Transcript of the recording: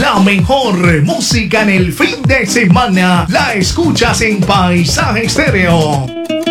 La mejor música en el fin de semana la escuchas en Paisaje Estéreo.